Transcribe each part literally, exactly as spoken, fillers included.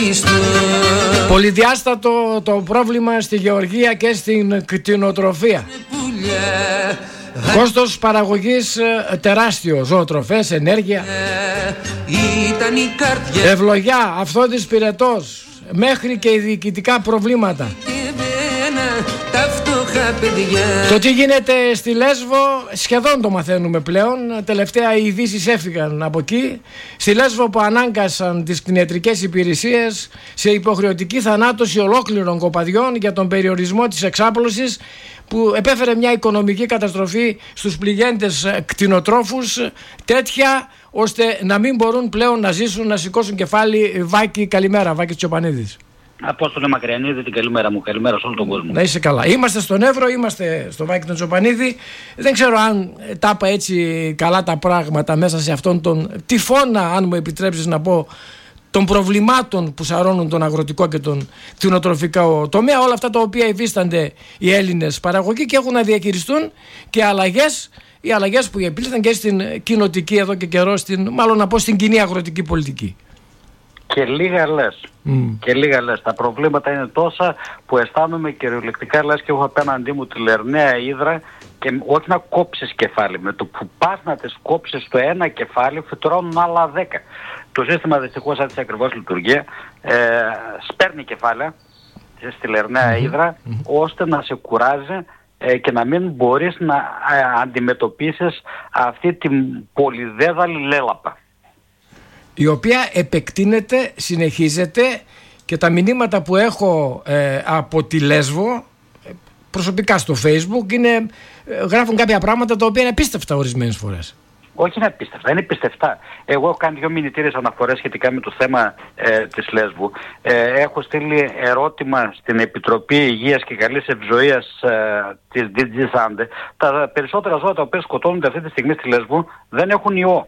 Πολυδιάστατο το πρόβλημα στη γεωργία και στην κτηνοτροφία. Κόστος παραγωγής τεράστιο, ζωοτροφές, ενέργεια. Ευλογιά, Αυθόδης πυρετός, μέχρι και διοικητικά προβλήματα. Το τι γίνεται στη Λέσβο σχεδόν το μαθαίνουμε πλέον. Τελευταία οι ειδήσεις έφυγαν από εκεί. Στη Λέσβο που ανάγκασαν τις κτηνιατρικές υπηρεσίες σε υποχρεωτική θανάτωση ολόκληρων κοπαδιών για τον περιορισμό της εξάπλωσης, που επέφερε μια οικονομική καταστροφή στους πληγέντες κτηνοτρόφους, τέτοια ώστε να μην μπορούν πλέον να ζήσουν, να σηκώσουν κεφάλι. Βάκη, καλημέρα. Βάκης Τσοπανίδης. Απόστολε Μακριανίδη, την καλημέρα μου. Καλημέρα σε όλο τον κόσμο. Να είσαι καλά. Είμαστε στον Εύρο, είμαστε στο Βάκη τον Τσοπανίδη. Δεν ξέρω αν τα είπα έτσι καλά τα πράγματα μέσα σε αυτόν τον τυφώνα, αν μου επιτρέψεις να πω, των προβλημάτων που σαρώνουν τον αγροτικό και τον κτηνοτροφικό τομέα. Όλα αυτά τα οποία υφίστανται οι Έλληνες παραγωγοί και έχουν να διαχειριστούν και αλλαγές, οι αλλαγές που επήλθαν και στην κοινοτική εδώ και καιρό, στην, μάλλον να πω στην κοινή αγροτική πολιτική. Και λίγα λες. Mm. Και λίγα λες. Τα προβλήματα είναι τόσα που αισθάνομαι κυριολεκτικά λες και έχω απέναντί μου τη Λερναία Ύδρα και όχι να κόψεις κεφάλι. Με το που πας να τις κόψεις το ένα κεφάλι φυτρώνουν άλλα δέκα. Το σύστημα δυστυχώς έτσι ακριβώς λειτουργεί. Ε, σπέρνει κεφάλαια στη Λερναία mm-hmm. Ύδρα mm-hmm. ώστε να σε κουράζει ε, και να μην μπορείς να ε, αντιμετωπίσεις αυτή την πολυδέδαλη λέλαπα, η οποία επεκτείνεται, συνεχίζεται, και τα μηνύματα που έχω ε, από τη Λέσβο προσωπικά στο Facebook είναι, ε, γράφουν κάποια πράγματα τα οποία είναι απίστευτα ορισμένες φορές. Όχι είναι απίστευτα, είναι πιστευτά. Εγώ έχω κάνει δύο μηνυτήρες αναφορές σχετικά με το θέμα ε, της Λέσβου. Ε, έχω στείλει ερώτημα στην Επιτροπή Υγείας και Καλής Ευζοίας ε, της ντι τζι Sande. Τα περισσότερα ζώα τα οποία σκοτώνονται αυτή τη στιγμή στη Λέσβου δεν έχουν ιό.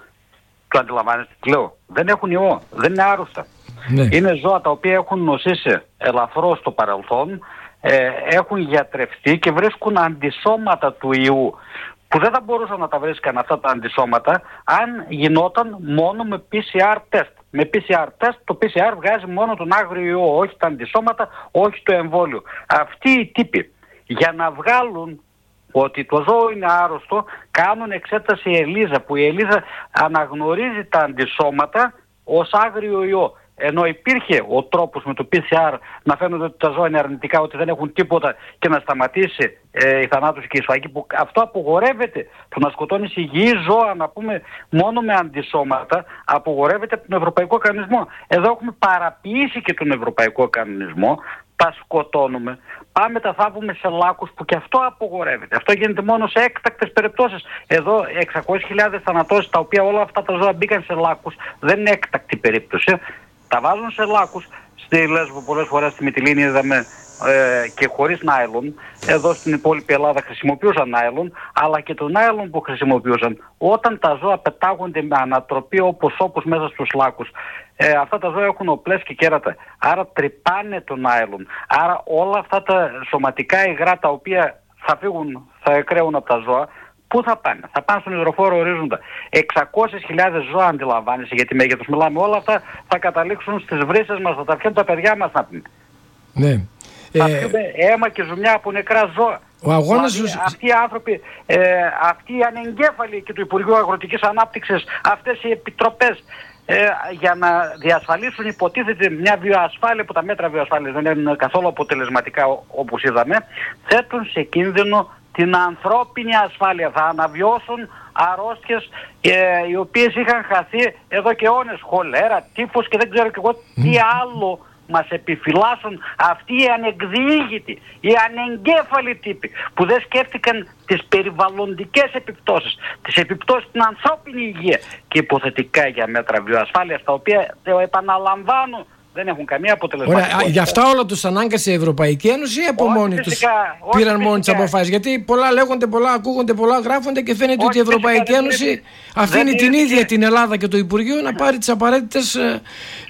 Το αντιλαμβάνεστε τι λέω? Δεν έχουν ιό, δεν είναι άρρωστα. Ναι. Είναι ζώα τα οποία έχουν νοσήσει ελαφρώς στο παρελθόν, ε, έχουν γιατρευτεί και βρίσκουν αντισώματα του ιού, που δεν θα μπορούσαν να τα βρίσκαν αυτά τα αντισώματα αν γινόταν μόνο με πι σι αρ τεστ. Με πι σι αρ τεστ το πι σι αρ βγάζει μόνο τον άγριο ιό, όχι τα αντισώματα, όχι το εμβόλιο. Αυτοί οι τύποι για να βγάλουν ότι το ζώο είναι άρρωστο κάνουν εξέταση Ελίζα, που η Ελίζα αναγνωρίζει τα αντισώματα ως άγριο ιό. Ενώ υπήρχε ο τρόπος με το πι σι αρ να φαίνονται ότι τα ζώα είναι αρνητικά, ότι δεν έχουν τίποτα και να σταματήσει ε, η θανάτωση και η σφαγή, που αυτό απογορεύεται. Το να σκοτώνεις υγιή ζώα, να πούμε, μόνο με αντισώματα, απογορεύεται από τον Ευρωπαϊκό Κανονισμό. Εδώ έχουμε παραποιήσει και τον Ευρωπαϊκό Κανονισμό, τα σκοτώνουμε, πάμε τα θάβουμε σε λάκκους, που και αυτό απογορεύεται. Αυτό γίνεται μόνο σε έκτακτες περιπτώσεις. Εδώ εξακόσιες χιλιάδες θανατώσεις, τα οποία όλα αυτά τα ζώα μπήκαν σε λάκκους, δεν είναι έκτακτη περίπτωση. Τα βάζουν σε λάκκους. Στη Λέσβο πολλές φορές στη Μυτιλήνη είδαμε ε, και χωρίς νάιλον. Εδώ στην υπόλοιπη Ελλάδα χρησιμοποιούσαν νάιλον, αλλά και το νάιλον που χρησιμοποιούσαν, όταν τα ζώα πετάγονται με ανατροπή όπως όπως μέσα στους λάκκους, ε, αυτά τα ζώα έχουν οπλές και κέρατα. Άρα τρυπάνε το νάιλον. Άρα όλα αυτά τα σωματικά υγρά τα οποία θα φύγουν, θα εκραίουν από τα ζώα, πού θα πάνε? Θα πάνε στον υδροφόρο ορίζοντα. εξακόσιες χιλιάδες ζώα, αντιλαμβάνεσαι γιατί μέγεθος μιλάμε. Όλα αυτά θα καταλήξουν στις βρύσες μας, θα τα πιάνουν τα παιδιά μας να πούμε. Ναι. Θα ε... πιούμε αίμα και ζουμιά από νεκρά ζώα. Ο αγώνας δηλαδή, τους... αυτοί οι άνθρωποι, ε, αυτοί οι ανεγκέφαλοι και του Υπουργείου Αγροτικής Ανάπτυξης, αυτές οι επιτροπές, ε, για να διασφαλίσουν υποτίθεται μια βιοασφάλεια, που τα μέτρα βιοασφάλειας δεν είναι καθόλου αποτελεσματικά όπως είδαμε, θέτουν σε κίνδυνο την ανθρώπινη ασφάλεια. Θα αναβιώσουν αρρώστιες ε, οι οποίες είχαν χαθεί εδώ και αιώνες, χολέρα, τύφος και δεν ξέρω και εγώ τι άλλο μας επιφυλάσσουν αυτοί οι ανεκδιήγητοι, οι ανεγκέφαλοι τύποι, που δεν σκέφτηκαν τις περιβαλλοντικές επιπτώσεις, τις επιπτώσεις στην ανθρώπινη υγεία και υποθετικά για μέτρα βιοασφάλειας, τα οποία, το επαναλαμβάνω, δεν έχουν καμία αποτελεσματικότητα. Ωραία, γι' αυτά όλα τους ανάγκασε η Ευρωπαϊκή Ένωση ή από όχι μόνοι τους πήραν μόνοι τις αποφάσεις? Γιατί πολλά λέγονται, πολλά ακούγονται, πολλά γράφονται και φαίνεται όχι ότι η Ευρωπαϊκή Ένωση δεν αφήνει την ίδια και την Ελλάδα και το Υπουργείο να πάρει τις απαραίτητες ε,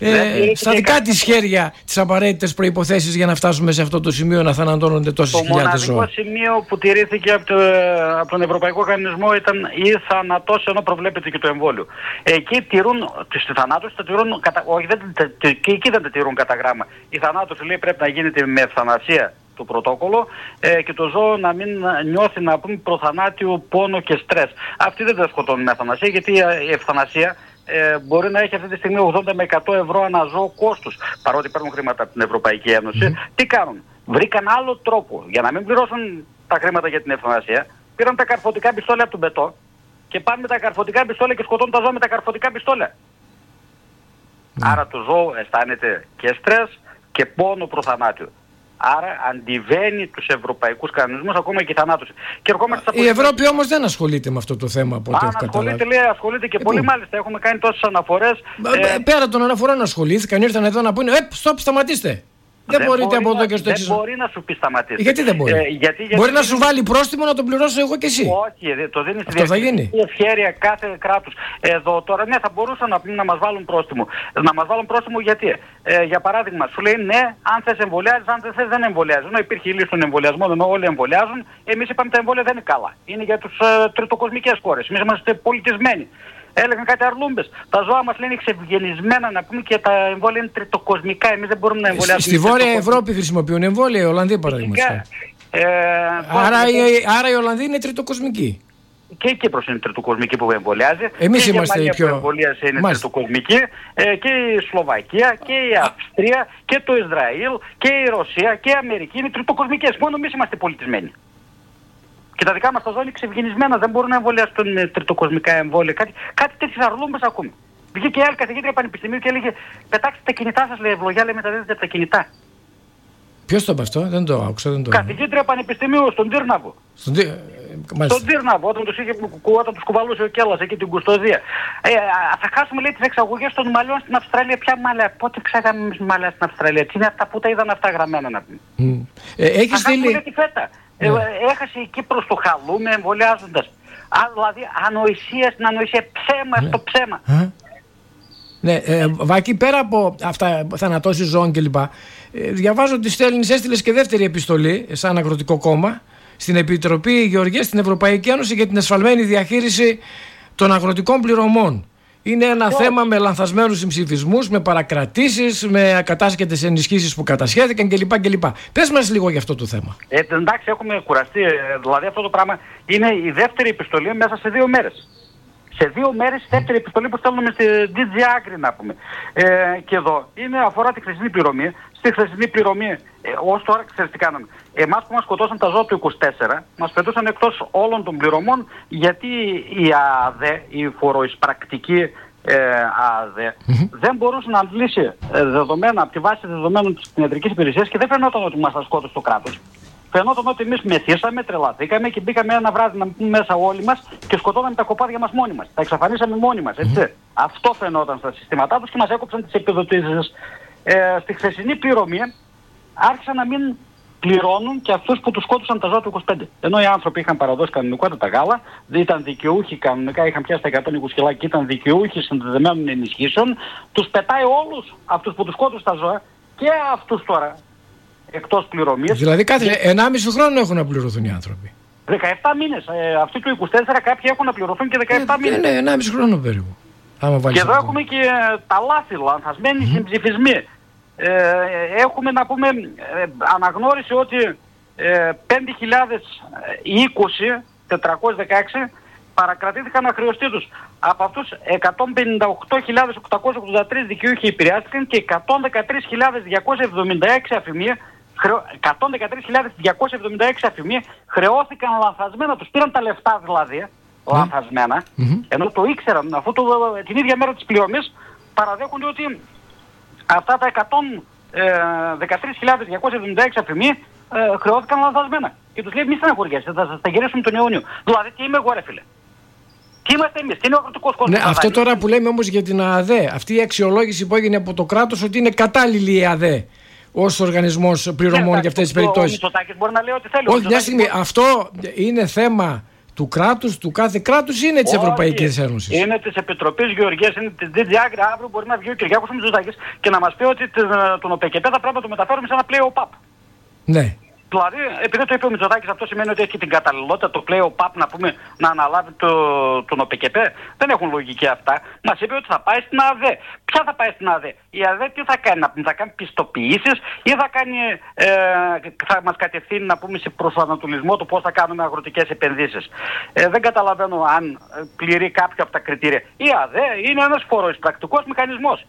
ε, στα δικά της χέρια τις απαραίτητες προϋποθέσεις για να φτάσουμε σε αυτό το σημείο να θανατώνονται τόσες χιλιάδες ζώα. Το μοναδικό σημείο που τηρήθηκε από, το, από τον Ευρωπαϊκό Κανονισμό ήταν η θανατώση, ενώ προβλέπεται και το εμβόλιο. Εκεί τηρούν, τις θανάτωσες τα τηρούν, κατα, όχι, δεν, εκεί εκεί δεν τα τηρούν κατά γράμμα. Η θανάτωση λέει πρέπει να γίνεται με ευθανασία το πρωτόκολλο ε, και το ζώο να μην νιώθει να πούμε προθανάτιο πόνο και στρες. Αυτοί δεν τα σκοτώνουν με ευθανασία, γιατί η ευθανασία ε, μπορεί να έχει αυτή τη στιγμή ογδόντα με εκατό ευρώ ανά ζώο κόστος, παρότι παίρνουν χρήματα από την Ευρωπαϊκή Ένωση. Mm. Τι κάνουν? Βρήκαν άλλο τρόπο για να μην πληρώσουν τα χρήματα για την ευθανασία. Πήραν τα καρφωτικά πιστόλια από τον πετό και πάνε με τα καρφωτικά πιστόλια και σκοτώνουν τα ζώα με τα καρφωτικά πιστόλια. Mm. Άρα το ζώο αισθάνεται και στρες και πόνο προθανάτιο. Άρα αντιβαίνει τους ευρωπαϊκούς κανονισμούς, ακόμα και η θανάτωση. Και η Ευρώπη όμως δεν ασχολείται με αυτό το θέμα από ό,τι έχω καταλάβει. Ασχολείται, λέει, ασχολείται και πολύ, μάλιστα. Έχουμε κάνει τόσες αναφορές. Ε, πέρα των αναφορών ασχολήθηκαν, ήρθαν εδώ να πούνε, ε, stop, σταματήστε. Δεν, δεν μπορείτε από εδώ και στο εξής. Δεν μπορεί να σου πει σταματήσει. Γιατί δεν μπορεί? Ε, γιατί, γιατί μπορεί να σου βάλει πρόστιμο να τον πληρώσω εγώ και εσύ. Όχι, το δίνει στη διακριτική ευχέρεια κάθε κράτους. Εδώ τώρα ναι, θα μπορούσαν να, να μας βάλουν πρόστιμο. Να μας βάλουν πρόστιμο γιατί? Ε, για παράδειγμα, σου λέει ναι, αν θες εμβολιάζεις, αν δεν θες δεν εμβολιάζεις. Ενώ υπήρχε η λύση των εμβολιασμών, ενώ όλοι εμβολιάζουν, εμείς είπαμε τα εμβόλια δεν είναι καλά. Είναι για τους ε, τριτοκοσμικές χώρες. Εμείς είμαστε πολιτισμένοι. Έλεγαν κάτι αρλούμπες. Τα ζώα μας λένε εξευγενισμένα να πούμε και τα εμβόλια είναι τριτοκοσμικά. Εμείς δεν μπορούμε να εμβολιάσουμε. Στη Βόρεια Ευρώπη χρησιμοποιούν εμβόλια, οι Ολλανδοί παραδείγματος. Ε, άρα, η, άρα οι Ολλανδοί είναι τριτοκοσμικοί. Και η Κύπρος είναι τριτοκοσμική που εμβολιάζει. Εμείς και είμαστε η οι πιο... που εμβολιάζει είναι τριτοκοσμική. Ε, και η Σλοβακία και η Αυστρία και το Ισραήλ και η Ρωσία και η Αμερική είναι τριτοκοσμικές. Μόνο εμείς είμαστε πολιτισμένοι. Και τα δικά μας τα ζώα είναι ξευγενισμένα, δεν μπορούν να εμβολιαστούν με τριτοκοσμικά εμβόλια. Κάτι, κάτι τέτοιες αρλούμπες ακούμε. Βγήκε και άλλη καθηγήτρια πανεπιστημίου και έλεγε: πετάξτε τα κινητά σας, λέει, ευλογιά, λέει, μεταδίδετε από τα κινητά. Ποιος το είπε αυτό, δεν το άκουσα, δεν το... Καθηγήτρια πανεπιστημίου στον Τύρναβο. Στον, Τύ... στον Τύρναβο, όταν τους, είχε, όταν τους κουβαλούσε ο Κέλλας εκεί την Κουστοδία. Ε, θα χάσουμε, λέει, τις εξαγωγές των μαλλιών στην Αυστραλία. Ποια μαλλιά, πότε ψάγαμε εμείς μαλλιά στην Αυστραλία? Τι είναι αυτά που τα είδαν αυτά γραμμένα να πούμε. Mm. Ε, έχεις στείλει... Ε, έχασε η Κύπρος το χαλούμι εμβολιάζοντας. Α, δηλαδή ανοησία στην ανοησία, ψέμα στο ψέμα. Α. Ναι, ε, Βάκη, πέρα από αυτά θανατώσεις ζώων κλπ. Ε, διαβάζω ότι στέλνεις, έστειλες και δεύτερη επιστολή σαν αγροτικό κόμμα στην Επιτροπή Γεωργίας στην Ευρωπαϊκή Ένωση για την ασφαλμένη διαχείριση των αγροτικών πληρωμών. Είναι ένα oh. θέμα με λανθασμένους συμψηφισμούς, με παρακρατήσεις, με ακατάσχετες ενισχύσεις που κατασχέθηκαν κλπ. κλπ. Πες μας λίγο για αυτό το θέμα. Ε, εντάξει, έχουμε κουραστεί. Δηλαδή αυτό το πράγμα είναι η δεύτερη επιστολή μέσα σε δύο μέρες. Σε δύο μέρες η δεύτερη επιστολή που στέλνουμε στη ντι τζι Agri να πούμε. Ε, και εδώ είναι αφορά τη χθεσινή πληρωμή. Στη χθεσινή πληρωμή, ε, ως τώρα ξέρεις τι κάναμε. Εμάς που μας σκοτώσαν τα ζώα του είκοσι τέσσερα, μας πετούσαν εκτός όλων των πληρωμών, γιατί η ΑΔΕ, η φοροεισπρακτική ε, ΑΔΕ, mm-hmm. δεν μπορούσε να αντλήσει ε, δεδομένα από τη βάση δεδομένων της κτηνιατρικής υπηρεσίας και δεν φαινόταν ότι μας τα σκότωσε το κράτος. Φαινόταν ότι εμείς μεθύσαμε, τρελαθήκαμε και μπήκαμε ένα βράδυ να πούμε μέσα όλοι μας και σκοτώναμε τα κοπάδια μας μόνοι μας. Τα εξαφανίσαμε μόνοι μας, έτσι. Mm-hmm. Αυτό φαινόταν στα συστήματά τους και μας έκοψαν τις επιδοτήσεις. Ε, στη χθεσινή πληρωμή άρχισαν να μην πληρώνουν και αυτούς που τους σκότωσαν τα ζώα του είκοσι πέντε. Ενώ οι άνθρωποι είχαν παραδώσει κανονικότατα γάλα, ήταν δικαιούχοι κανονικά, είχαν πιάσει τα εκατόν είκοσι κιλά και ήταν δικαιούχοι συνδεδεμένων ενισχύσεων, τους πετάει όλους αυτούς που τους σκότωσαν τα ζώα και αυτούς τώρα εκτός πληρωμής. Δηλαδή κάθε ενάμιση χρόνο έχουν να πληρωθούν οι άνθρωποι. δεκαεπτά μήνες. Ε, αυτοί του είκοσι τέσσερα κάποιοι έχουν να πληρωθούν και δεκαεπτά ε, μήνες. Ναι, ενάμιση χρόνο περίπου. Και εδώ έχουμε και τα λάθη, λανθασμένοι mm-hmm. συμψηφισμοί. Ε, έχουμε να πούμε ε, αναγνώριση ότι ε, πέντε χιλιάδες είκοσι τετρακόσιοι δεκαέξι παρακρατήθηκαν αχρεωστοί τους. Από αυτούς εκατόν πενήντα οκτώ χιλιάδες οκτακόσιοι ογδόντα τρεις δικαιούχοι επηρεάστηκαν και εκατόν δεκατρείς χιλιάδες διακόσιοι εβδομήντα έξι αφημοί εκατόν δεκατρείς χιλιάδες διακόσιοι εβδομήντα έξι αφημοί χρεώθηκαν λανθασμένα, τους πήραν τα λεφτά δηλαδή λανθασμένα, mm-hmm. ενώ το ήξεραν αφού το, την ίδια μέρα της πληρωμής παραδέχονται ότι αυτά τα εκατόν δεκατρείς χιλιάδες διακόσιοι εβδομήντα έξι αφημοί ε, χρεώθηκαν λανθασμένα. Και τους λέει μη στεναχωριέσαι, θα σας τα γυρίσουμε τον αιώνιο. Δηλαδή τι είμαι εγώ ρε φίλε. Τι είμαστε εμείς, τι είναι ο αγροτικός κόσμος. Ναι, αυτό τώρα που λέμε όμως για την ΑΔΕ, αυτή η αξιολόγηση που έγινε από το κράτος ότι είναι κατάλληλη η ΑΔΕ ως οργανισμός πληρωμών για αυτές τις περιπτώσεις. Ο Μητσοτάκης μπορεί να λέει ό,τι θέλει. Όχι, μια στιγμή, αυτό είναι θέμα του κράτους, του κάθε κράτους, είναι της Ευρωπαϊκής Ένωσης. Είναι της Επιτροπής Γεωργίας, είναι της ντι τζι Agri. Αύριο μπορεί να βγει ο Κυριάκος Μητσοτάκης και να μας πει ότι τον ΟΠΕΚΕΠΕ θα πρέπει να το μεταφέρουμε σε ένα πλέον ΟΠΑΠ. Ναι. Δηλαδή, επειδή το είπε ο Μητσοτάκης, αυτό σημαίνει ότι έχει την καταλληλότητα, το κλαίει ο ΠΑΠ να, πούμε, να αναλάβει το, τον ΟΠΕΚΕΠΕ. Δεν έχουν λογική αυτά. Μας είπε ότι θα πάει στην ΑΔΕ. Ποια θα πάει στην ΑΔΕ? Η ΑΔΕ τι θα κάνει? Θα κάνει πιστοποιήσεις ή θα, κάνει, ε, θα μας κατευθύνει να πούμε σε προσανατολισμό το πώς θα κάνουμε αγροτικές επενδύσεις. Ε, δεν καταλαβαίνω αν πληρεί κάποιο από τα κριτήρια. Η ΑΔΕ είναι ένας φοροεισπρακτικός μηχανισμός.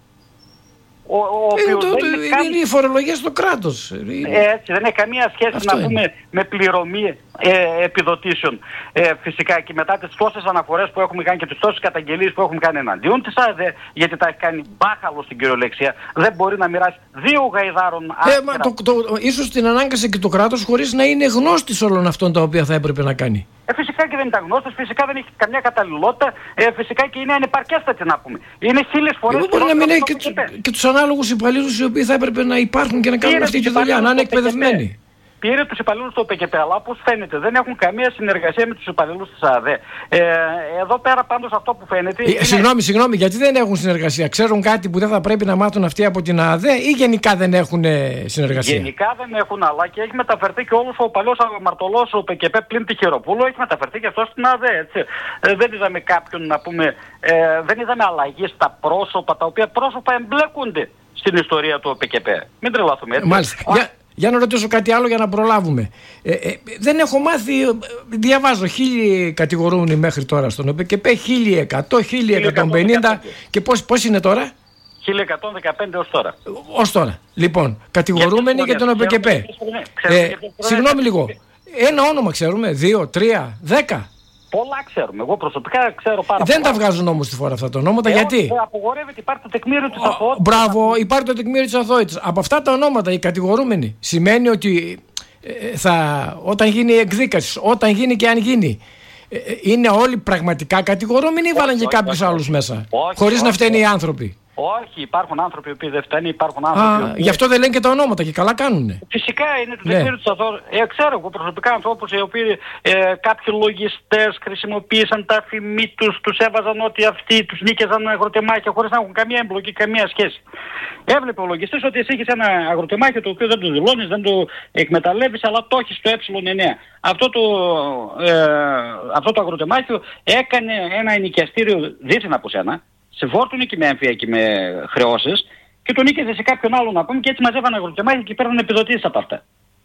Ο, ο είναι, το, δεν είναι, κάνει... είναι η φορολογία στο κράτος. Έτσι, δεν έχει καμία σχέση αυτό να πούμε με πληρωμή ε, επιδοτήσεων. Ε, φυσικά και μετά τις τόσες αναφορές που έχουμε κάνει και τις τόσες καταγγελίες που έχουμε κάνει εναντίον της ΑΔΕ, γιατί τα έχει κάνει μπάχαλο στην κυριολεξία, δεν μπορεί να μοιράσει δύο γαϊδάρων άκρα. Ε, μα το, το, το, ίσως την ανάγκασε και το κράτος χωρίς να είναι γνώστης όλων αυτών τα οποία θα έπρεπε να κάνει. Ε, φυσικά και δεν ήταν γνώστος, φυσικά δεν έχει καμιά καταλληλότητα, ε, φυσικά και είναι ανεπαρκέστατη να πούμε. Είναι χίλιες φορές. Μπορεί να μην έχει και, του, και τους ανάλογους υπαλλήλους οι οποίοι θα έπρεπε να υπάρχουν και να κάνουν αυτή τη δουλειά, να είναι εκπαιδευμένοι. Πήρε τους υπαλλήλους του ΟΠΕΚΕΠΕ, αλλά όπως φαίνεται δεν έχουν καμία συνεργασία με τους υπαλλήλους της ΑΔΕ. Ε, εδώ πέρα πάντως αυτό που φαίνεται... Ε, είναι... Συγγνώμη, συγγνώμη, γιατί δεν έχουν συνεργασία? Ξέρουν κάτι που δεν θα πρέπει να μάθουν αυτοί από την ΑΔΕ ή γενικά δεν έχουν συνεργασία? Γενικά δεν έχουν, αλλά και έχει μεταφερθεί και όλος ο παλιός αμαρτωλός ΟΠΕΚΕΠΕ πλην Τυχεροπούλου, έχει μεταφερθεί και αυτό στην ΑΔΕ, έτσι. Ε, δεν είδαμε κάποιον να πούμε, ε, δεν είδαμε αλλαγή στα πρόσωπα, τα οποία πρόσωπα εμπλέκονται στην ιστορία του ΟΠΕΚΕΠΕ. Μην τρελαθούμε, έτσι. Μάλιστα. Για... Για να ρωτήσω κάτι άλλο για να προλάβουμε. Ε, ε, δεν έχω μάθει, διαβάζω χίλιοι κατηγορούμενοι μέχρι τώρα στον ΟΠΕΚΕΠΕ, χίλια εκατό, χίλια εκατόν πενήντα και πώς, πώς είναι τώρα? χίλια εκατόν δεκαπέντε ως τώρα. Ως τώρα. Λοιπόν, κατηγορούμενοι για τον ΟΠΕΚΕΠΕ. Ε, συγγνώμη λίγο. Ένα όνομα ξέρουμε, δύο, τρία, δέκα. Πολλά ξέρουμε. Εγώ προσωπικά ξέρω πάρα Δεν πολλά. τα βγάζουν όμως στη φορά αυτά τα ονόματα. Ε, γιατί? Ε, απογορεύεται, υπάρχει το τεκμήριο της αθωότητας. Μπράβο, υπάρχει το τεκμήριο της αθωότητας. Από αυτά τα ονόματα οι κατηγορούμενοι σημαίνει ότι ε, θα, όταν γίνει η εκδίκαση, όταν γίνει και αν γίνει, ε, είναι όλοι πραγματικά κατηγορούμενοι ή βάλαν και κάποιους άλλους μέσα, όχι, χωρίς όχι, να φταίνουν οι άνθρωποι? Όχι, υπάρχουν άνθρωποι που δεν φταίνουν, υπάρχουν άνθρωποι. Α, γι' αυτό δεν λένε και τα ονόματα και καλά κάνουνε. Φυσικά είναι το τεκμήριο της αθωότητας. Ε, ξέρω εγώ προσωπικά ανθρώπους οι οποίοι ε, κάποιοι λογιστές χρησιμοποίησαν τα φημί τους, τους έβαζαν ότι αυτοί τους νίκαιζαν αγροτεμάχια χωρίς να έχουν καμία εμπλοκή, καμία σχέση. Έβλεπε ο λογιστής ότι εσύ έχεις ένα αγροτεμάχιο το οποίο δεν το δηλώνεις, δεν το εκμεταλλεύεις, αλλά το έχεις στο ε εννέα. Αυτό το, ε, αυτό το αγροτεμάχιο έκανε ένα ενοικιαστήριο δίθεν από σένα. Σε φόρτουνε και με έμφυα και με χρεώσεις και τον νίκησε σε κάποιον άλλον να πούμε και έτσι μαζεύανε αγροτεμάχια και παίρνουν επιδοτήσεις από αυτά.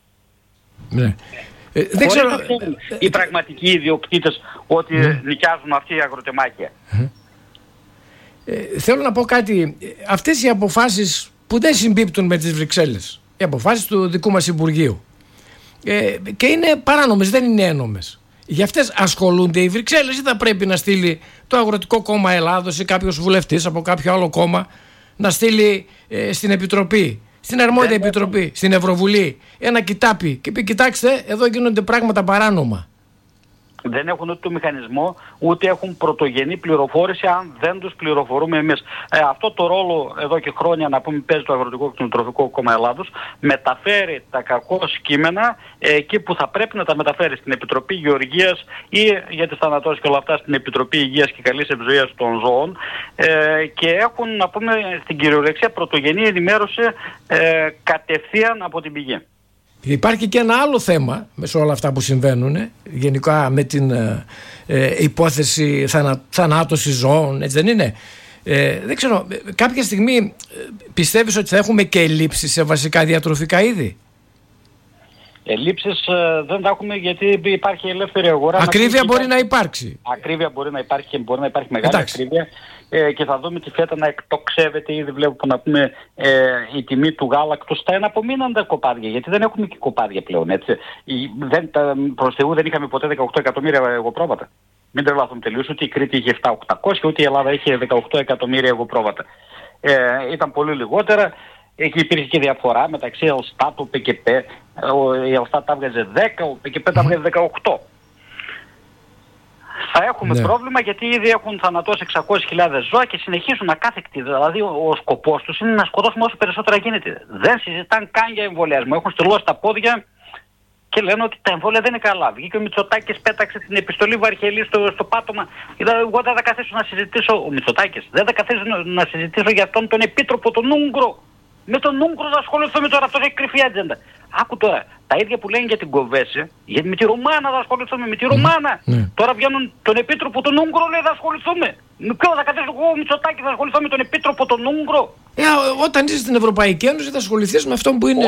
Ναι. Ε, δεν ξέρω... Οι πραγματικοί ιδιοκτήτες ότι mm. νοικιάζουν αυτοί οι αγροτεμάχια. Mm. Ε, θέλω να πω κάτι. Αυτές οι αποφάσεις που δεν συμπίπτουν με τις Βρυξέλλες, οι αποφάσεις του δικού μας Υπουργείου, ε, και είναι παράνομες, δεν είναι ένομες. Για αυτές ασχολούνται οι Βρυξέλλες ή θα πρέπει να στείλει το Αγροτικό Κόμμα Ελλάδος ή κάποιος βουλευτής από κάποιο άλλο κόμμα να στείλει ε, στην Επιτροπή, στην αρμόδια δεν Επιτροπή, έχουν. Στην Ευρωβουλή ένα κοιτάπι και πει: κοιτάξτε, εδώ γίνονται πράγματα παράνομα? Δεν έχουν ούτε το μηχανισμό, ούτε έχουν πρωτογενή πληροφόρηση αν δεν τους πληροφορούμε εμείς. Ε, αυτό το ρόλο εδώ και χρόνια να πούμε παίζει το Αγροτικό Κτηνοτροφικό Κόμμα Ελλάδος, μεταφέρει τα κακό κείμενα ε, εκεί που θα πρέπει να τα μεταφέρει στην Επιτροπή Γεωργίας ή για τις θανατώσεις και όλα αυτά στην Επιτροπή Υγείας και Καλής Ευζοίας των Ζώων ε, και έχουν να πούμε στην κυριολεξία πρωτογενή ενημέρωση ε, κατευθείαν από την πηγή. Υπάρχει και ένα άλλο θέμα με όλα αυτά που συμβαίνουν, γενικά με την ε, ε, υπόθεση θανα, θανάτωση ζώων, έτσι δεν είναι? Ε, δεν ξέρω, κάποια στιγμή πιστεύεις ότι θα έχουμε και ελλείψεις σε βασικά διατροφικά είδη? Ελλείψεις ε, δεν τα έχουμε γιατί υπάρχει ελεύθερη αγορά. Ακρίβεια μπορεί υπάρχει... να υπάρξει. Ακρίβεια μπορεί να υπάρχει και μπορεί να υπάρχει μεγάλη Εντάξει. ακρίβεια. Ε, και θα δούμε τη φέτα να εκτοξεύεται. Ήδη βλέπω να πούμε ε, η τιμή του γάλακτος στα εναπομείναντα κοπάδια. Γιατί δεν έχουμε και κοπάδια πλέον. Έτσι. Η, δεν, τα, προς Θεού δεν είχαμε ποτέ δεκαοκτώ εκατομμύρια εγωπρόβατα. Μην τρελαθούμε τελείως. Ούτε η Κρήτη είχε επτά χιλιάδες οκτακόσια, ούτε η Ελλάδα είχε δεκαοκτώ εκατομμύρια εγωπρόβατα. Ε, ήταν πολύ λιγότερα. Εκεί υπήρχε και διαφορά μεταξύ Ελστάτ, ο ΟΠΕΚΕΠΕ. Η Ελστάτ τα βγάζει δέκα, ο ΟΠΕΚΕΠΕ τα βγάζει δεκαοκτώ. Θα έχουμε ναι. πρόβλημα γιατί ήδη έχουν θανατώσει εξακόσιες χιλιάδες ζώα και συνεχίζουν ακάθεκτοι. Δηλαδή ο, ο σκοπός τους είναι να σκοτώσουμε όσο περισσότερα γίνεται. Δεν συζητάνε καν για εμβολιασμό. Έχουν στυλώσει τα πόδια και λένε ότι τα εμβόλια δεν είναι καλά. Βγήκε ο Μητσοτάκης, πέταξε την επιστολή Βαρχελή στο, στο πάτωμα. Εγώ δεν θα καθίσω να συζητήσω, ο Μητσοτάκης, δεν θα καθίσω να, να συζητήσω για αυτόν τον επίτροπο, τον Ούγγρο. Με τον Ούγγρο θα ασχοληθούμε τώρα, αυτός έχει κρυφή ατζέντα. άκου τώρα, τα ίδια που λένε για την Κοβέση, γιατί με τη Ρουμάνα θα ασχοληθούμε, με τη Ρουμάνα. Ναι. Τώρα βγαίνουν τον Επίτροπο τον Ούγγρο, λέει θα ασχοληθούμε. Με ποιο θα κατέβω εγώ ο Μητσοτάκης, θα ασχοληθώ με τον Επίτροπο τον Ούγγρο. Ε, όταν είσαι στην Ευρωπαϊκή Ένωση θα ασχοληθείς με αυτόν που είναι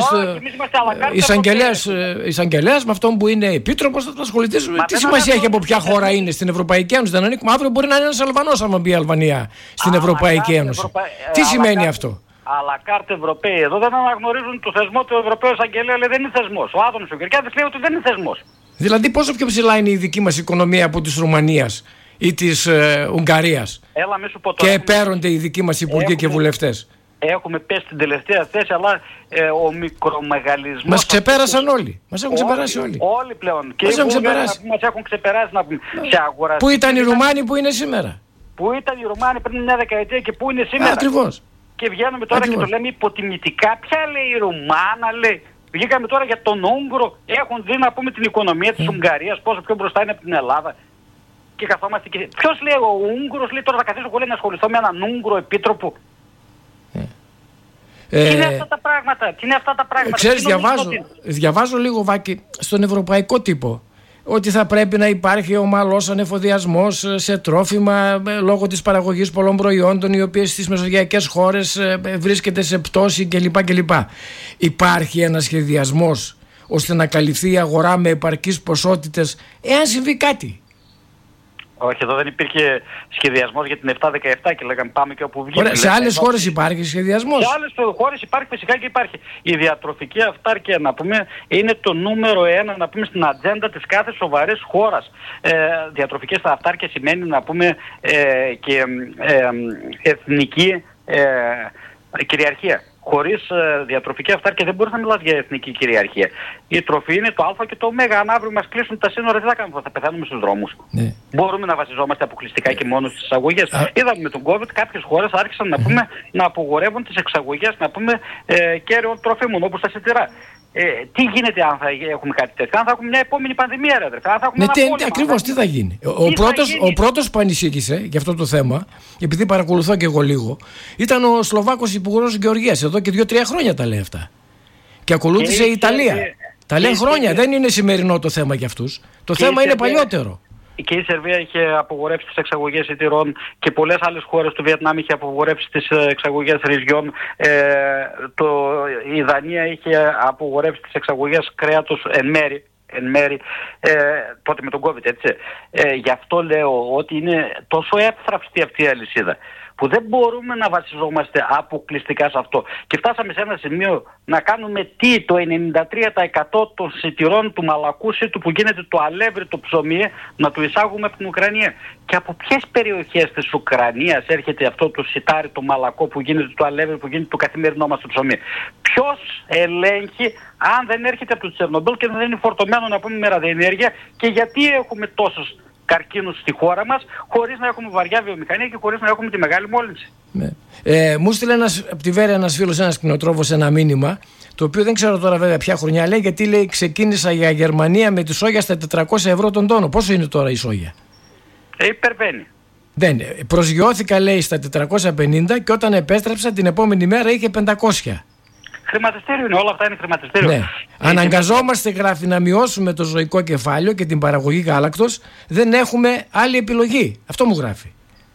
εισαγγελέας, με αυτόν που είναι επίτροπος, θα ασχοληθείς. Τι σημασία έχει από ποια χώρα είναι στην Ευρωπαϊκή Ένωση, δεν ανήκουμε. Αύριο μπορεί να είναι ένας Αλβανός άμα μπει η Αλβανία στην Ευρωπαϊκή Ένωση. Τι σημαίνει αυτό? Αλλά κάρτε Ευρωπαίοι εδώ δεν αναγνωρίζουν το θεσμό του Ευρωπαίου Εισαγγελέα, λέει δεν είναι θεσμός. Ο Άδωνης ο Γερικιάδης λέει ότι δεν είναι θεσμός. Δηλαδή πόσο πιο ψηλά είναι η δική μας οικονομία από της Ρουμανίας ή της ε, Ουγγαρίας? Έλα, μη σου πω, και επέρονται οι δικοί μας υπουργοί έχουμε, και βουλευτές. Έχουμε πέσει στην τελευταία θέση, αλλά ε, ο μικρομεγαλισμός... Μας ξεπέρασαν όλοι. Μας έχουν ξεπεράσει όλοι. Όλοι πλέον. Και μας οι έχουν ξεπεράσει. Μας έχουν ξεπεράσει να πούμε. Σε αγορά. Πού ήταν οι Ρουμάνοι που είναι σήμερα? Πού ήταν οι Ρουμάνοι πριν μια δεκαετία και πού είναι σήμερα? Ακριβώς. Και βγαίνουμε τώρα Ακριβώς. και το λέμε υποτιμητικά. Ποια λέει η Ρουμάνα, λέει. Βγήκαμε τώρα για τον Ούγγρο. Έχουν δει να πούμε την οικονομία της mm. Ουγγαρίας, πόσο πιο μπροστά είναι από την Ελλάδα. Και καθόμαστε και... Ποιος λέει ο Ούγγρος, λέει τώρα θα καθίσω εγώ λέει, να ασχοληθώ με έναν Ούγγρο επίτροπο. Ε. Τι είναι αυτά τα πράγματα, τι είναι αυτά τα πράγματα. Ξέρεις, διαβάζω, διαβάζω λίγο Βάκη στον ευρωπαϊκό τύπο ότι θα πρέπει να υπάρχει ομαλός ανεφοδιασμός σε τρόφιμα λόγω της παραγωγής πολλών προϊόντων οι οποίες στις μεσογειακές χώρες βρίσκεται σε πτώση κλπ. κλπ. Υπάρχει ένας σχεδιασμός ώστε να καλυφθεί η αγορά με επαρκείς ποσότητες εάν συμβεί κάτι? Όχι, εδώ δεν υπήρχε σχεδιασμός για την επτά δεκαεπτά και λέγαμε πάμε και όπου βγει. Σε άλλες χώρες υπάρχει σχεδιασμός. Σε άλλες χώρες υπάρχει φυσικά και υπάρχει. Η διατροφική αυτάρκεια, να πούμε, είναι το νούμερο ένα, να πούμε, στην ατζέντα της κάθε σοβαρής χώρας. Ε, διατροφική αυτάρκεια σημαίνει, να πούμε, ε, και ε, εθνική ε, κυριαρχία. Χωρίς ε, διατροφική αυτάρκεια δεν μπορείς να μιλάς για εθνική κυριαρχία. Η τροφή είναι το α και το ω. Αν αύριο μας κλείσουν τα σύνορα, τι θα κάνουμε? Θα πεθάνουμε στους δρόμους. Ναι. Μπορούμε να βασιζόμαστε αποκλειστικά και μόνο στις εξαγωγές. Α... Είδαμε με τον COVID κάποιες χώρες άρχισαν να, πούμε, να απογορεύουν τις εξαγωγές, να πούμε, ε, κέριων τροφίμων όπως τα σιτηρά. Ε, τι γίνεται αν θα έχουμε κάτι τέτοιο? Αν θα έχουμε μια επόμενη πανδημία, ρε αδερφέ? Αν θα έχουμε ναι, ένα πόλεμο? Ακριβώς, τι θα γίνει? Ο, ο, πρώτος, ο πρώτος που ανησύχησε για αυτό το θέμα, επειδή παρακολουθώ και εγώ λίγο, ήταν ο Σλοβάκος Υπουργός Γεωργίας. Εδώ και δύο-τρία χρόνια τα λέει αυτά. Και ακολούθησε και η Ιταλία. Και... Τα λέει χρόνια. Και... Δεν είναι σημερινό το θέμα για αυτούς. Το και θέμα είναι παλιότερο. Και η Σερβία είχε απογορεύσει τις εξαγωγές σιτηρών και πολλές άλλες χώρες του Βιετνάμ είχε απογορεύσει τις εξαγωγές ρυζιών. Ε, το, η Δανία είχε απογορεύσει τις εξαγωγές κρέατος εν μέρη. Εν μέρη ε, τότε με τον COVID, έτσι. Ε, γι' αυτό λέω ότι είναι τόσο εύθραυστη αυτή η αλυσίδα που δεν μπορούμε να βασιζόμαστε αποκλειστικά σε αυτό. Και φτάσαμε σε ένα σημείο να κάνουμε τι? Το ενενήντα τρία τοις εκατό των σιτηρών του μαλακού σίτου που γίνεται το αλεύρι, το ψωμί, να το εισάγουμε από την Ουκρανία. Και από ποιες περιοχές της Ουκρανίας έρχεται αυτό το σιτάρι, το μαλακό που γίνεται το αλεύρι, που γίνεται το καθημερινό μας το ψωμί? Ποιος ελέγχει αν δεν έρχεται από το Τσερνομπίλ και δεν είναι φορτωμένο, να πούμε, με ραδιενέργεια? Και γιατί έχουμε τόσους καρκίνους στη χώρα μας χωρίς να έχουμε βαριά βιομηχανία και χωρίς να έχουμε τη μεγάλη μόλυνση? Ναι. Ε, μου στείλε ένας, από τη Βέρεια ένας φίλος, ένας κτηνοτρόφος, ένα μήνυμα, το οποίο δεν ξέρω τώρα βέβαια ποια χρονιά λέει, γιατί λέει ξεκίνησα για Γερμανία με τη σόγια στα τετρακόσια ευρώ τον τόνο. Πόσο είναι τώρα η σόγια? Ε, υπερβαίνει. Δεν, προσγειώθηκα λέει στα τετρακόσια πενήντα και όταν επέστρεψα την επόμενη μέρα είχε πεντακόσια. Χρηματιστήριο είναι, όλα αυτά είναι χρηματιστήριο. Ναι. Αναγκαζόμαστε, γράφει, να μειώσουμε το ζωικό κεφάλαιο και την παραγωγή γάλακτος. Δεν έχουμε άλλη επιλογή. Αυτό μου γράφει.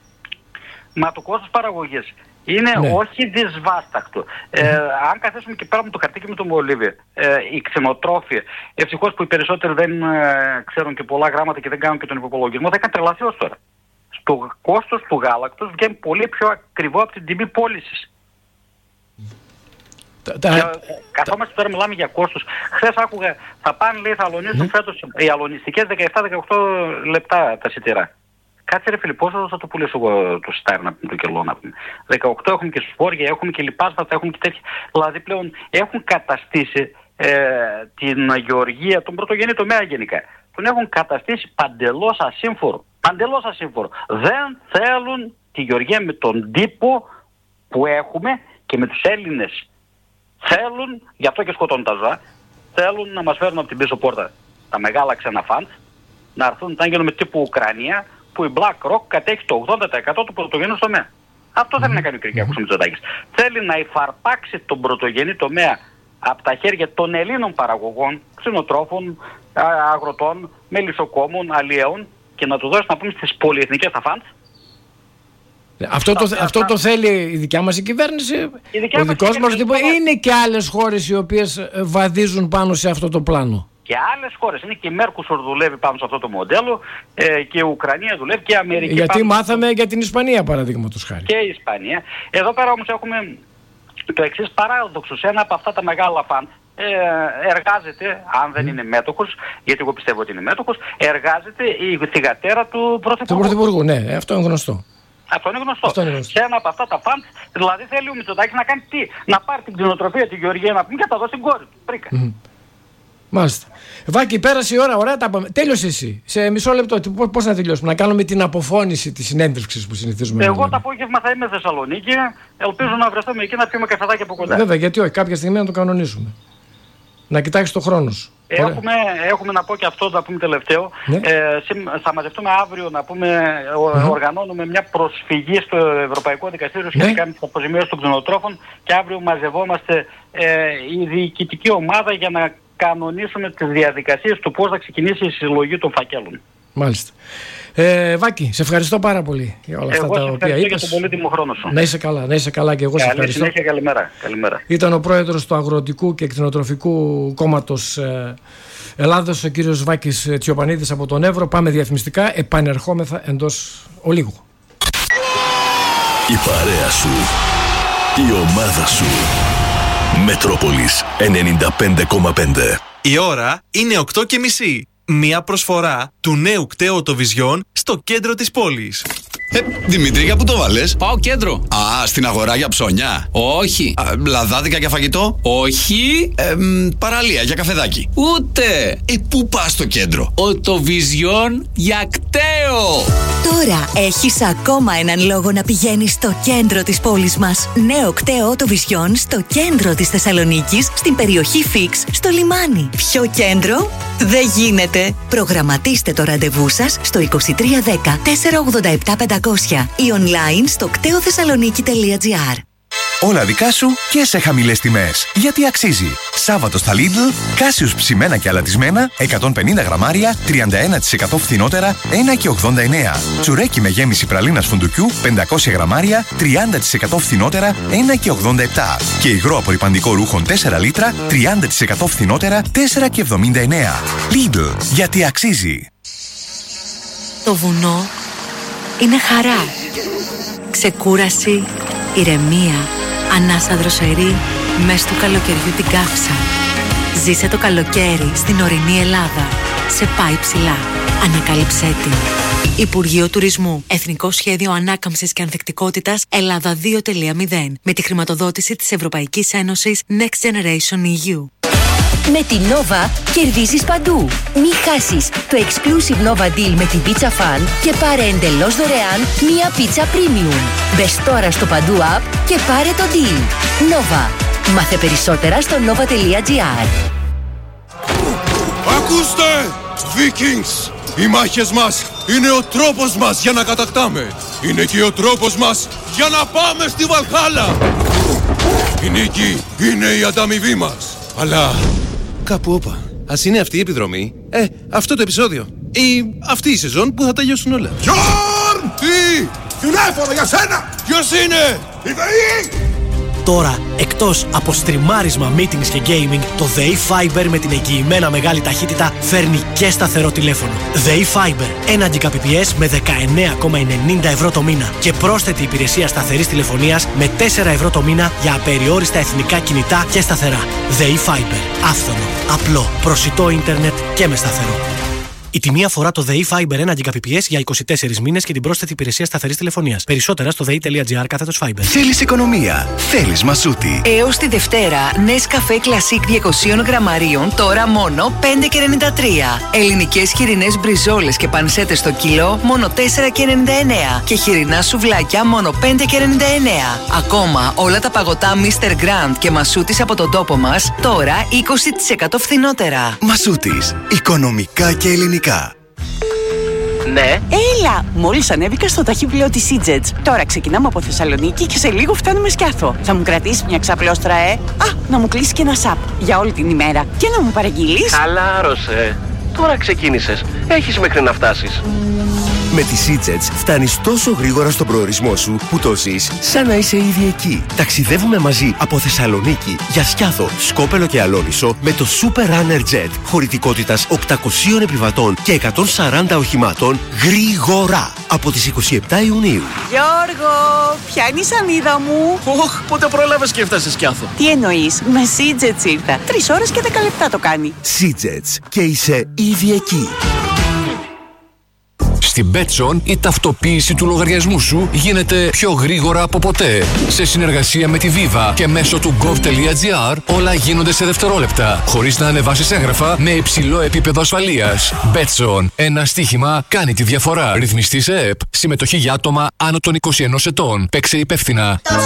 Μα το κόστος παραγωγής είναι ναι. όχι δυσβάστακτο. Ε, αν καθίσουμε και πέρα με το χαρτί και με το μολύβι, ε, οι κτηνοτρόφοι, ευτυχώς που οι περισσότεροι δεν ε, ξέρουν και πολλά γράμματα και δεν κάνουν και τον υπολογισμό, θα είχαν τρελαθεί ως τώρα. Στο κόστος του γάλακτος βγαίνει πολύ πιο ακριβό από την τιμή πώλησης. Τα, τα, καθόμαστε τώρα, μιλάμε για κόστος. Χθες άκουγα, θα πάνε, λέει, θα αλωνίσουν mm. φέτος οι αλωνιστικές δεκαεπτά με δεκαοκτώ λεπτά τα σιτηρά. Κάτσε ρε φίλοι, πόσο θα το πουλήσω εγώ το σιτάρι, να πούμε, το κιλό, να πούμε? δεκαοκτώ έχουμε και σπόρια, έχουμε και λιπάσματα, έχουμε και τέτοια. Δηλαδή πλέον έχουν καταστήσει ε, την γεωργία, τον πρωτογενή τομέα γενικά. Τον έχουν καταστήσει παντελώς ασύμφορο. Παντελώς ασύμφορο. Δεν θέλουν τη γεωργία με τον τύπο που έχουμε και με τους Έλληνες. Θέλουν, γι' αυτό και σκοτώνουν τα ζώα, θέλουν να μας φέρουν από την πίσω πόρτα τα μεγάλα ξένα φαντ, να έρθουν να γίνουμε τύπου Ουκρανία, που η BlackRock κατέχει το ογδόντα τοις εκατό του πρωτογενούς τομέα. Αυτό θέλει να κάνει ο Κυριάκος Μητσοτάκης. Θέλει να υφαρπάξει τον πρωτογενή τομέα από τα χέρια των Ελλήνων παραγωγών, ξενοτρόφων, αγροτών, μελισσοκόμων, αλλιέων και να το δώσει να πούμε στις πολυεθνικές αφάντς. Αυτό το, αυτό το θέλει η δικιά μας η κυβέρνηση, η δικιά ο δικός μας τύπο, είναι και άλλες χώρες οι οποίες βαδίζουν πάνω σε αυτό το πλάνο. Και άλλες χώρες, είναι και η Μέρκουσορ δουλεύει πάνω σε αυτό το μοντέλο ε, και η Ουκρανία δουλεύει και η Αμερική. Γιατί πάνω μάθαμε στο... για την Ισπανία παραδείγματος χάρη. Και η Ισπανία. Εδώ πέρα όμως έχουμε το εξής παράδοξο. Σε ένα από αυτά τα μεγάλα φαντ ε, εργάζεται, αν δεν είναι μέτοχος, γιατί εγώ πιστεύω ότι είναι μέτοχος, εργάζεται η θυγατέρα του Πρωθυπουργού. Του Πρωθυπουργού, ναι, αυτό είναι γνωστό. Αυτό είναι γνωστό. Αυτό είναι γνωστό. Σε ένα από αυτά τα φαντ, δηλαδή θέλει ο Μητσοτάκης να κάνει τι, να πάρει την κτηνοτροφία, τη Γεωργία, να πούμε και να τα δώσει στην κόρη του. Πρίκα. Mm. Μάλιστα. Βάκη, πέρασε η ώρα, ωραία τα πάμε. Τέλειωσε εσύ. Σε μισό λεπτό, πώς να τελειώσουμε, να κάνουμε την αποφώνηση της συνέντευξης που συνηθίζουμε. Εγώ το απόγευμα θα είμαι Θεσσαλονίκη. Ελπίζω να βρεθούμε εκεί να πιούμε καφεδάκι από κοντά. Βέβαια, γιατί όχι, κάποια στιγμή να το κανονίσουμε. Να κοιτάξει το χρόνο σου. Έχουμε, έχουμε να πω και αυτό, να πούμε τελευταίο. Ναι. Ε, θα μαζευτούμε αύριο να πούμε, mm-hmm. οργανώνουμε μια προσφυγή στο Ευρωπαϊκό Δικαστήριο σχετικά ναι. με τις αποζημιώσεις των κτηνοτρόφων και αύριο μαζευόμαστε ε, η διοικητική ομάδα για να κανονίσουμε τις διαδικασίες του πώς θα ξεκινήσει η συλλογή των φακέλων. Μάλιστα. Ε, Βάκη, σε ευχαριστώ πάρα πολύ για όλα αυτά εγώ τα οποία είπες. Για τον πολύτιμο χρόνο σου. Να είσαι καλά, να είσαι καλά και εγώ Καλή σε ευχαριστώ. Συνέχεια, καλημέρα. καλημέρα. Ήταν ο πρόεδρος του Αγροτικού και Κτηνοτροφικού Κόμματος ε, Ελλάδος, ο κύριος Βάκης Τσιοπανίδης από τον Εύρο. Πάμε διαφημιστικά, επανερχόμεθα εντός ολίγου. Η παρέα σου, η ομάδα σου. Μετρόπολης ενενήντα πέντε κόμμα πέντε. Η ώρα είναι οκτώ και μισή. Μια προσφορά του νέου κταίου Οτοβιζιόν στο κέντρο της πόλης. Ε, Δημήτρη, για πού το βάλες? Πάω κέντρο. Α, στην αγορά για ψώνια. Όχι. Α, λαδάδικα για φαγητό. Όχι. Ε, μ, παραλία για καφεδάκι. Ούτε. Ε, πού πας στο κέντρο? Οτοβιζιόν για κταίο. Τώρα έχεις ακόμα έναν λόγο να πηγαίνεις στο κέντρο της πόλης μας. Νέο κταίο Οτοβιζιόν στο κέντρο της Θεσσαλονίκης, στην περιοχή Φίξ, στο λιμάνι. Ποιο κέντρο? Δεν γίνεται. Προγραμματίστε το ραντεβού σας στο είκοσι τρία δέκα τετρακόσια ογδόντα επτά πεντακόσια ή online στο κτέοθεσσαλονίκη τελεία τζι άρ. Όλα δικά σου και σε χαμηλές τιμές. Γιατί αξίζει. Σάββατο στα Lidl, κάσιους ψημένα και αλατισμένα, εκατόν πενήντα γραμμάρια, τριάντα ένα τοις εκατό φθηνότερα, ένα και ογδόντα εννέα. Τσουρέκι με γέμιση πραλίνας φουντουκιού, πεντακόσια γραμμάρια, τριάντα τοις εκατό φθηνότερα, ένα και ογδόντα επτά. Και υγρό απορρυπαντικό ρούχων τέσσερα λίτρα, τριάντα τοις εκατό φθηνότερα, τέσσερα και εβδομήντα εννέα. Lidl, γιατί αξίζει. Το βουνό είναι χαρά, ξεκούραση, ηρεμία, ανάσα δροσερή, μες του καλοκαιριού την καύσα. Ζήσε το καλοκαίρι στην ορεινή Ελλάδα. Σε πάει ψηλά. Ανακάλυψέ την. Υπουργείο Τουρισμού. Εθνικό Σχέδιο Ανάκαμψης και Ανθεκτικότητας Ελλάδα δύο τελεία μηδέν. Με τη χρηματοδότηση της Ευρωπαϊκής Ένωσης Next Generation ι γιου. Με τη Nova κερδίζεις παντού. Μη χάσεις το exclusive Nova Deal με την Pizza Fan και πάρε εντελώς δωρεάν μία πίτσα premium. Μπες τώρα στο Παντού app και πάρε το deal. Nova. Μάθε περισσότερα στο nova τελεία τζι άρ. Ακούστε, Vikings! Οι μάχες μας είναι ο τρόπος μας για να κατακτάμε. Είναι και ο τρόπος μας για να πάμε στη Βαλχάλα. Η νίκη είναι η ανταμοιβή μας. Αλλά κάπου όπα. Ας είναι αυτή η επιδρομή, ε, αυτό το επεισόδιο ή αυτή η σεζόν που θα τελειώσουν όλα. Γιόρν! Τι! Τηλέφωνο για σένα! Ποιος είναι? Η ΔΕΗ! Τώρα, εκτός από στριμάρισμα, meetings και gaming, το ΔΕΗ Fiber με την εγγυημένα μεγάλη ταχύτητα φέρνει και σταθερό τηλέφωνο. ΔΕΗ Fiber, ένα Gbps με δεκαεννέα κόμμα ενενήντα ευρώ το μήνα και πρόσθετη υπηρεσία σταθερής τηλεφωνίας με τέσσερα ευρώ το μήνα για απεριόριστα εθνικά κινητά και σταθερά. ΔΕΗ Fiber, άφθονο, απλό, προσιτό ίντερνετ και με σταθερό. Η τιμή αφορά το ΔΕΗ Fiber ένα Gbps για είκοσι τέσσερις μήνες και την πρόσθετη υπηρεσία σταθερής τηλεφωνίας. Περισσότερα στο δei.gr κάθετος Fiber. Θέλεις οικονομία. Θέλεις Μασούτη. Έως τη Δευτέρα, Nescafé Classic διακόσια γραμμαρίων, τώρα μόνο πέντε και ενενήντα τρία. Ελληνικές χοιρινές μπριζόλες και πανσέτες στο κιλό, μόνο τέσσερα και ενενήντα εννέα. Και χοιρινά σουβλάκια, μόνο πέντε και ενενήντα εννέα. Ακόμα όλα τα παγωτά μίστερ Grand και Μασούτης από τον τόπο μας, τώρα είκοσι τοις εκατό φθηνότερα. Μασούτης. Οικονομικά και ελληνικά. Ναι. Έλα, μόλις ανέβηκα στο ταχύπλαιο της Seajets. Τώρα ξεκινάμε από Θεσσαλονίκη και σε λίγο φτάνουμε Σκιάθο. Θα μου κρατήσει μια ξαπλώστρα, ε. Α, να μου κλείσει και ένα σαπ για όλη την ημέρα. Και να μου παραγγείλεις. Χαλάρωσε. Τώρα ξεκίνησες. Έχεις μέχρι να φτάσεις. Με τη Seajets φτάνεις τόσο γρήγορα στον προορισμό σου που το ζεις σαν να είσαι ήδη εκεί. Ταξιδεύουμε μαζί από Θεσσαλονίκη για Σκιάθο, Σκόπελο και Αλόνισο με το Super Runner Jet χωρητικότητας οκτακοσίων επιβατών και εκατόν σαράντα οχημάτων γρήγορα από τις είκοσι επτά Ιουνίου. Γιώργο, ποια είναι η σανίδα μου? Ωχ, πότε πρόλαβες και έφτασες Σκιάθο? Τι εννοείς, με Seajets ήρθα. Τρεις ώρες και δέκα λεπτά το κάνει. Seajets και είσαι ήδη εκεί. Στην Betson η ταυτοποίηση του λογαριασμού σου γίνεται πιο γρήγορα από ποτέ. Σε συνεργασία με τη Viva και μέσω του gov.gr όλα γίνονται σε δευτερόλεπτα, χωρίς να ανεβάσεις έγγραφα με υψηλό επίπεδο ασφαλείας. Betson, ένα στοίχημα κάνει τη διαφορά. Ρυθμιστή σε ΕΕΠ. Συμμετοχή για άτομα άνω των είκοσι ενός ετών. Παίξε υπεύθυνα.